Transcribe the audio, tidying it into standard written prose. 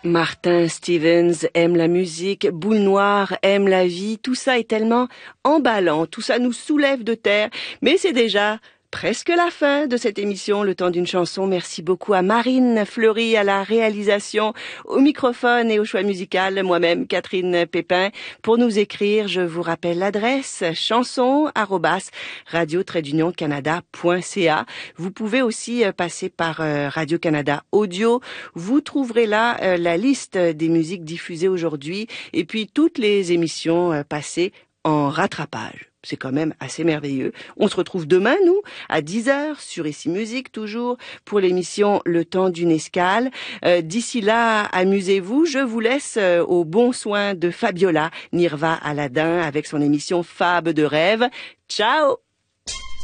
Martin Stevens aime la musique, Boule Noire aime la vie, tout ça est tellement emballant, tout ça nous soulève de terre, mais c'est déjà presque la fin de cette émission, le temps d'une chanson. Merci beaucoup à Marine Fleury à la réalisation, au microphone et au choix musical, moi-même Catherine Pépin. Pour nous écrire, je vous rappelle l'adresse chanson@radio-canada.ca. Vous pouvez aussi passer par Radio-Canada Audio. Vous trouverez là la liste des musiques diffusées aujourd'hui et puis toutes les émissions passées en rattrapage. C'est quand même assez merveilleux. On se retrouve demain, nous, à 10h sur Ici Musique, toujours, pour l'émission Le temps d'une escale. D'ici là, amusez-vous. Je vous laisse aux bons soins de Fabiola Nirva Aladin avec son émission Fab de rêve. Ciao!